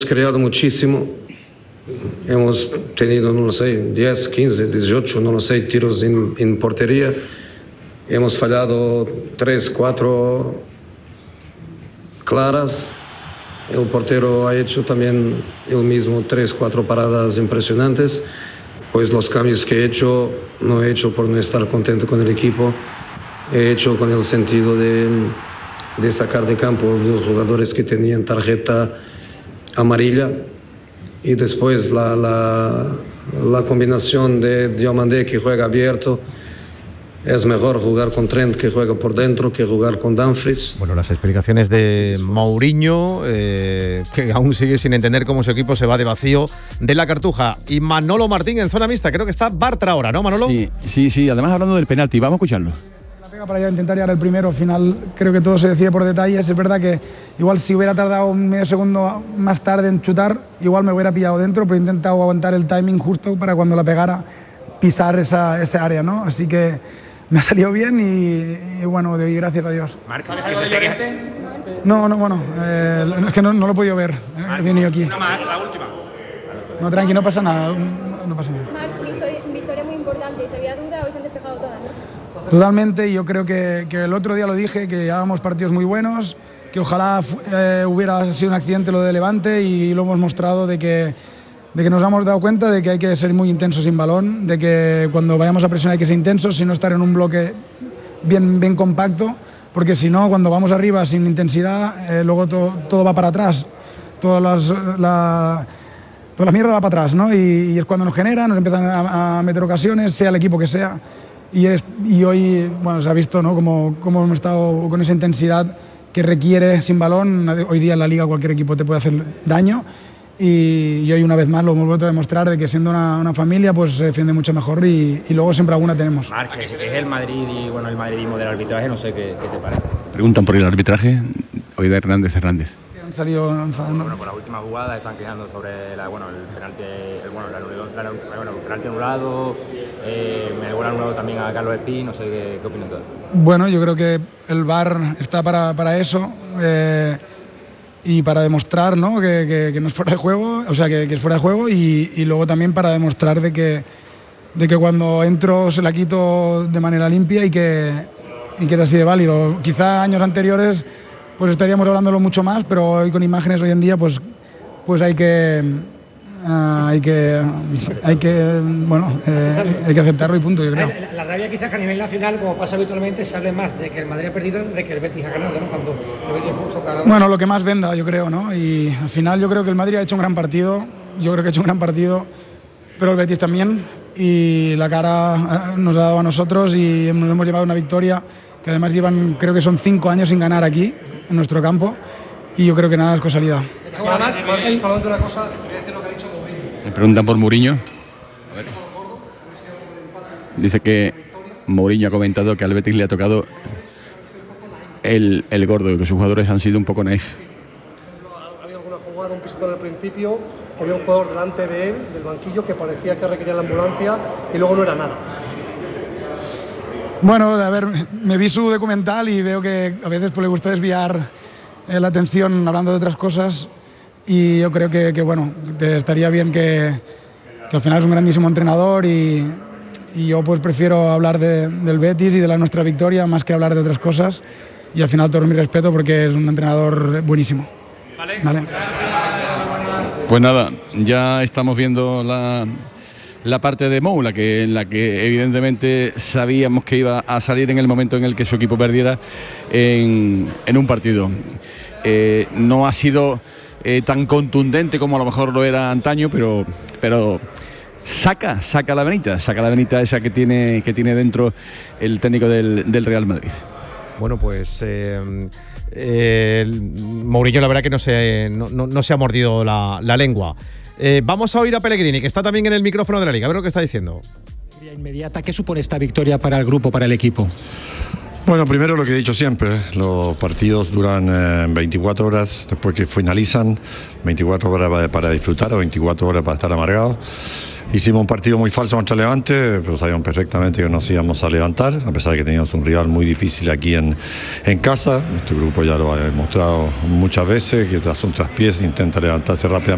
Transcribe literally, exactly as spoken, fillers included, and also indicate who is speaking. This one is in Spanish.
Speaker 1: creado muchísimo, hemos tenido, no lo sé, diez, quince, dieciocho, no lo sé, tiros en, en portería, hemos fallado tres, cuatro claras, el portero ha hecho también él mismo tres, cuatro paradas impresionantes, pues los cambios que he hecho, no he hecho por no estar contento con el equipo, he hecho con el sentido de, de sacar de campo los jugadores que tenían tarjeta amarilla, y después la, la, la combinación de Diomandé, que juega abierto. Es mejor jugar con Trent, que juega por dentro, que jugar con Dumfries.
Speaker 2: Bueno, las explicaciones de Mourinho, eh, que aún sigue sin entender cómo su equipo se va de vacío de la Cartuja. Y Manolo Martín en zona mixta, creo que está Bartra ahora, ¿no, Manolo?
Speaker 3: Sí, sí, sí, además hablando del penalti, vamos a escucharlo.
Speaker 4: Para ya intentar llegar al primero, al final creo que todo se decide por detalles. Es verdad que igual si hubiera tardado un medio segundo más tarde en chutar, igual me hubiera pillado dentro, pero he intentado aguantar el timing justo para cuando la pegara pisar esa, esa área, ¿no? Así que me ha salido bien y, y bueno, doy gracias a Dios.
Speaker 5: ¿Marca algo de Llorente?
Speaker 4: No, no, bueno, eh, es que no, no lo he podido ver, he venido aquí.
Speaker 5: Una más, la última.
Speaker 4: No, tranqui, no pasa nada, no pasa nada.
Speaker 6: Marc, victoria, victoria muy importante, si había duda hoy se han despejado todas, ¿no?
Speaker 4: Totalmente, y yo creo que, que el otro día lo dije, que llevábamos partidos muy buenos, que ojalá eh, hubiera sido un accidente lo de Levante, y lo hemos mostrado de que, de que nos hemos dado cuenta de que hay que ser muy intensos sin balón, de que cuando vayamos a presionar hay que ser intensos, sino estar en un bloque bien, bien compacto, porque si no, cuando vamos arriba sin intensidad, eh, luego to, todo va para atrás, todas las, la, toda la mierda va para atrás, ¿no? Y, y es cuando nos genera, nos empiezan a, a meter ocasiones, sea el equipo que sea. Y, es, y hoy, bueno, se ha visto, ¿no?, cómo, cómo hemos estado con esa intensidad que requiere sin balón. Hoy día en la Liga cualquier equipo te puede hacer daño, y, y hoy una vez más lo hemos vuelto a demostrar, de que siendo una, una familia pues se defiende mucho mejor, y, y luego siempre alguna tenemos.
Speaker 5: Marc, es, es el Madrid y bueno, el madridismo del arbitraje, no sé qué, qué te parece.
Speaker 3: Preguntan por el arbitraje hoy de Hernández Hernández.
Speaker 4: Han salido enfadados.
Speaker 5: Bueno, por la última jugada están quejando sobre la, bueno, el penalti, el, bueno, la, la, la, bueno, el penalti anulado, eh, me gol anulado también a Carlos Espí, no sé qué, qué opinan todos.
Speaker 4: Bueno, yo creo que el V A R está para, para eso, eh, y para demostrar, ¿no?, que, que, que no es fuera de juego, o sea, que, que es fuera de juego, y, y luego también para demostrar de que, de que cuando entro se la quito de manera limpia, y que, y que es así de válido. Quizá años anteriores pues estaríamos hablándolo mucho más, pero hoy con imágenes hoy en día pues, pues hay que uh, hay que hay que bueno eh, hay que aceptarlo y punto, yo creo.
Speaker 7: La, la rabia quizás que a nivel nacional, como pasa habitualmente, se hable más de que el Madrid ha perdido de que el Betis ha ganado, ¿no? Cuando el Betis justo ganado.
Speaker 4: Bueno, lo que más venda, yo creo, ¿no? Y al final yo creo que el Madrid ha hecho un gran partido, yo creo que ha hecho un gran partido, pero el Betis también, y la cara nos ha dado a nosotros y nos hemos llevado una victoria que además llevan, creo que son cinco años sin ganar aquí, en nuestro campo, y yo creo que nada es casualidad.
Speaker 7: Además, él, hablando de una cosa,
Speaker 3: me preguntan por Mourinho. A ver. Dice que Mourinho ha comentado que al Betis le ha tocado el, el gordo, que sus jugadores han sido un poco naif.
Speaker 8: Ha habido alguna jugada, un pisotón al principio, había un jugador delante de él, del banquillo, que parecía que requería la ambulancia y luego no era nada.
Speaker 4: Bueno, a ver, me vi su documental y veo que a veces pues, le gusta desviar eh, la atención hablando de otras cosas, y yo creo que, que bueno, te estaría bien que, que al final es un grandísimo entrenador, y, y yo pues prefiero hablar de, del Betis y de la nuestra victoria más que hablar de otras cosas, y al final todo mi respeto porque es un entrenador buenísimo.
Speaker 7: Vale.
Speaker 4: Vale.
Speaker 3: Pues nada, ya estamos viendo la... la parte de Mou, la que, en la que evidentemente sabíamos que iba a salir en el momento en el que su equipo perdiera en, en un partido. Eh, no ha sido eh, tan contundente como a lo mejor lo era antaño, pero, pero saca, saca la venita, saca la venita esa que tiene, que tiene dentro el técnico del, del Real Madrid.
Speaker 2: Bueno, pues eh, eh, Mourinho la verdad que no se, no, no, no se ha mordido la, la lengua. Eh, vamos a oír a Pellegrini, que está también en el micrófono de la Liga. A ver lo que está diciendo.
Speaker 9: Inmediata, ¿qué supone esta victoria para el grupo, para el equipo?
Speaker 10: Bueno, primero lo que he dicho siempre, los partidos duran eh, veinticuatro horas después que finalizan, veinticuatro horas para disfrutar o veinticuatro horas para estar amargados. Hicimos un partido muy falso contra Levante, pero sabíamos perfectamente que nos íbamos a levantar, a pesar de que teníamos un rival muy difícil aquí en, en casa. Este grupo ya lo ha demostrado muchas veces, que tras un traspiés intenta levantarse rápidamente.